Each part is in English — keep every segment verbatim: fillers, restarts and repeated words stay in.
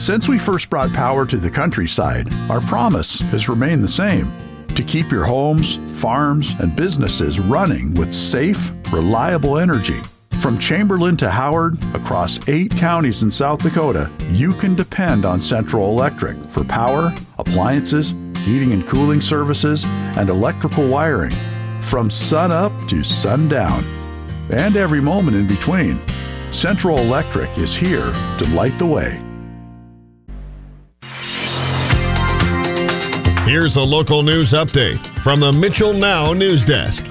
Since we first brought power to the countryside, our promise has remained the same: to keep your homes, farms, and businesses running with safe, reliable energy. From Chamberlain to Howard, across eight counties in South Dakota, you can depend on Central Electric for power, appliances, heating and cooling services, and electrical wiring. From sun up to sundown, and every moment in between, Central Electric is here to light the way. Here's a local news update from the Mitchell Now News Desk.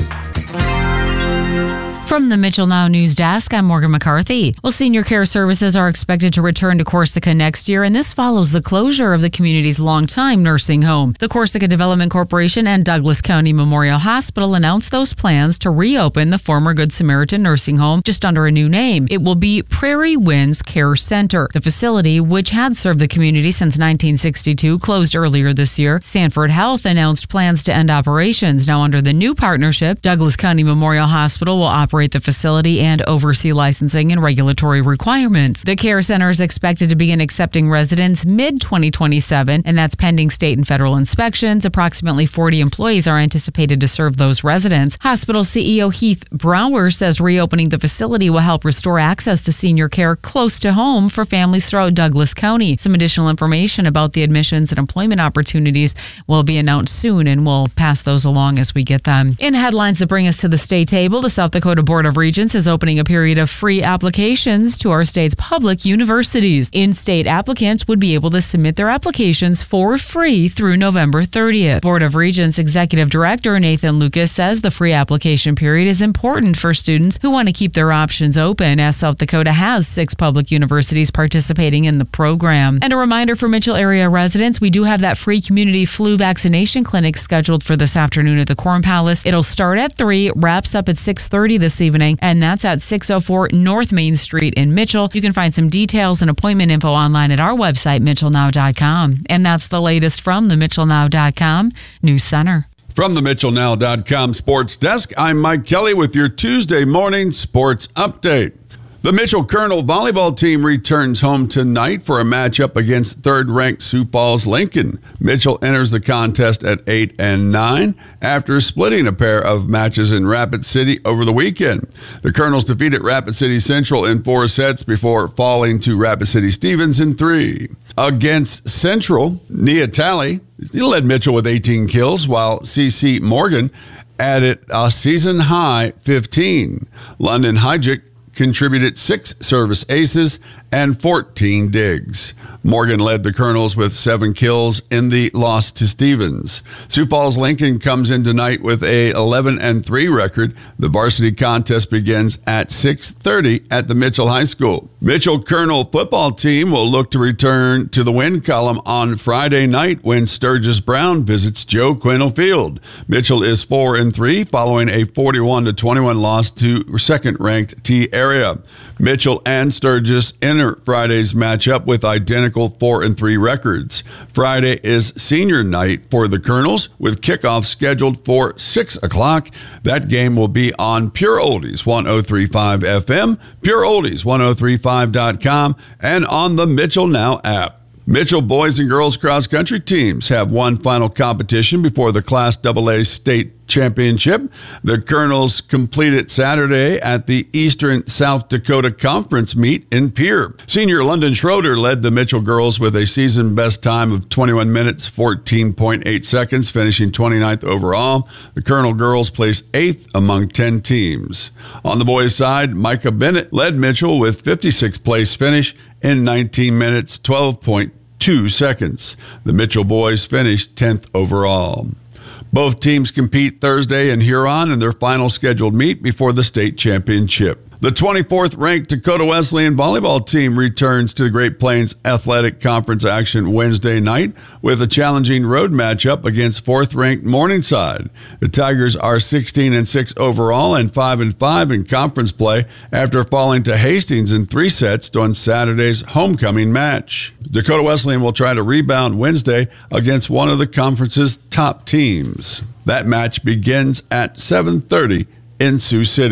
From the Mitchell Now News Desk, I'm Morgan McCarthy. Well, senior care services are expected to return to Corsica next year, and this follows the closure of the community's longtime nursing home. The Corsica Development Corporation and Douglas County Memorial Hospital announced those plans to reopen the former Good Samaritan nursing home just under a new name. It will be Prairie Winds Care Center. The facility, which had served the community since nineteen sixty-two, closed earlier this year. Sanford Health announced plans to end operations. Now, under the new partnership, Douglas County Memorial Hospital will operate the facility and oversee licensing and regulatory requirements. The care center is expected to begin accepting residents mid twenty twenty-seven, and that's pending state and federal inspections. Approximately forty employees are anticipated to serve those residents. Hospital C E O Heath Brower says reopening the facility will help restore access to senior care close to home for families throughout Douglas County. Some additional information about the admissions and employment opportunities will be announced soon, and we'll pass those along as we get them. In headlines that bring us to the state table, the South Dakota Board of Regents is opening a period of free applications to our state's public universities. In-state applicants would be able to submit their applications for free through November thirtieth. Board of Regents Executive Director Nathan Lucas says the free application period is important for students who want to keep their options open, as South Dakota has six public universities participating in the program. And a reminder for Mitchell area residents, we do have that free community flu vaccination clinic scheduled for this afternoon at the Corn Palace. It'll start at three, wraps up at six thirty this evening, and that's at six oh four North Main Street in Mitchell. You can find some details and appointment info online at our website, mitchell now dot com. And that's the latest from the mitchell now dot com News Center. From the mitchell now dot com Sports Desk, I'm Mike Kelly with your Tuesday morning sports update. The Mitchell Colonel volleyball team returns home tonight for a matchup against third-ranked Sioux Falls Lincoln. Mitchell enters the contest at eight and nine after splitting a pair of matches in Rapid City over the weekend. The Colonels defeated Rapid City Central in four sets before falling to Rapid City Stevens in three. Against Central, Nia Talley led Mitchell with eighteen kills, while C C Morgan added a season-high fifteen. London Hygic contributed six service aces and fourteen digs. Morgan led the Colonels with seven kills in the loss to Stevens. Sioux Falls Lincoln comes in tonight with a eleven and three record. The varsity contest begins at six thirty at the Mitchell High School. Mitchell Colonel football team will look to return to the win column on Friday night when Sturgis Brown visits Joe Quinnell Field. Mitchell is four and three following a forty-one to twenty-one loss to second-ranked T Area. Mitchell and Sturgis enter Friday's matchup with identical four and three records. Friday is senior night for the Colonels, with kickoff scheduled for six o'clock. That game will be on Pure Oldies one oh three point five F M, Pure Oldies ten thirty-five dot com, and on the Mitchell Now app. Mitchell boys and girls cross country teams have one final competition before the Class double A state championship. The Colonels completed Saturday at the Eastern South Dakota Conference meet in Pierre. Senior London Schroeder led the Mitchell girls with a season best time of twenty-one minutes, fourteen point eight seconds, finishing twenty-ninth overall. The Colonel girls placed eighth among ten teams. On the boys' side, Micah Bennett led Mitchell with fifty-sixth place finish in nineteen minutes, twelve point two seconds. The Mitchell boys finished tenth overall. Both teams compete Thursday in Huron in their final scheduled meet before the state championship. The twenty-fourth ranked Dakota Wesleyan volleyball team returns to the Great Plains Athletic Conference action Wednesday night with a challenging road matchup against fourth ranked Morningside. The Tigers are sixteen and six overall and five and five in conference play after falling to Hastings in three sets during Saturday's homecoming match. Dakota Wesleyan will try to rebound Wednesday against one of the conference's top teams. That match begins at seven thirty in Sioux City.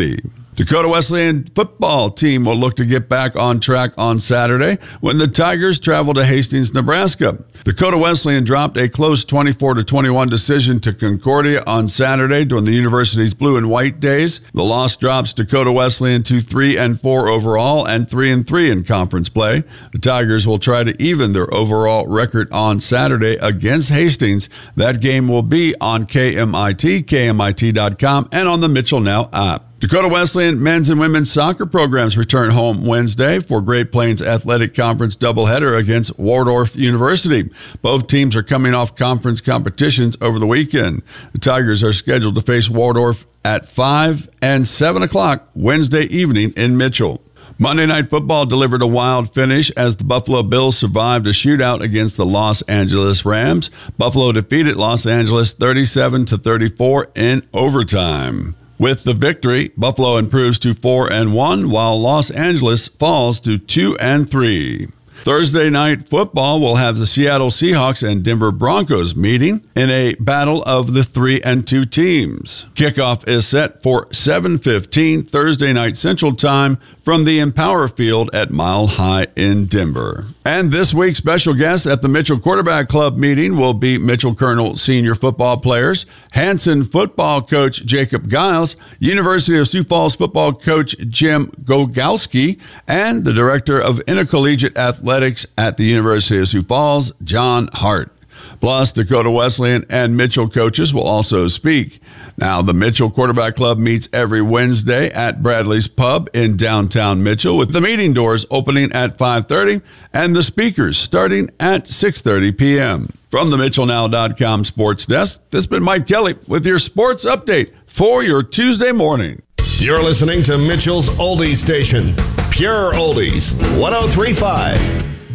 Dakota Wesleyan football team will look to get back on track on Saturday when the Tigers travel to Hastings, Nebraska. Dakota Wesleyan dropped a close twenty-four to twenty-one decision to Concordia on Saturday during the university's blue and white days. The loss drops Dakota Wesleyan to three and four overall and three and three in conference play. The Tigers will try to even their overall record on Saturday against Hastings. That game will be on K M I T, K M I T dot com, and on the Mitchell Now app. Dakota Wesleyan men's and women's soccer programs return home Wednesday for Great Plains Athletic Conference doubleheader against Waldorf University. Both teams are coming off conference competitions over the weekend. The Tigers are scheduled to face Waldorf at five and seven o'clock Wednesday evening in Mitchell. Monday Night Football delivered a wild finish as the Buffalo Bills survived a shootout against the Los Angeles Rams. Buffalo defeated Los Angeles thirty-seven to thirty-four in overtime. With the victory, Buffalo improves to four and one, while Los Angeles falls to two and three. Thursday Night Football will have the Seattle Seahawks and Denver Broncos meeting in a battle of the three and two teams. Kickoff is set for seven fifteen Thursday night Central Time from the Empower Field at Mile High in Denver. And this week's special guest at the Mitchell Quarterback Club meeting will be Mitchell Colonel senior football players, Hanson football coach Jacob Giles, University of Sioux Falls football coach Jim Gogowski, and the director of intercollegiate athletics at the University of Sioux Falls, John Hart. Plus, Dakota Wesleyan and Mitchell coaches will also speak. Now, the Mitchell Quarterback Club meets every Wednesday at Bradley's Pub in downtown Mitchell, with the meeting doors opening at five thirty and the speakers starting at six thirty p.m. From the Mitchell Now dot com sports desk, this has been Mike Kelly with your sports update for your Tuesday morning. You're listening to Mitchell's Oldies Station, Pure Oldies, one oh three point five.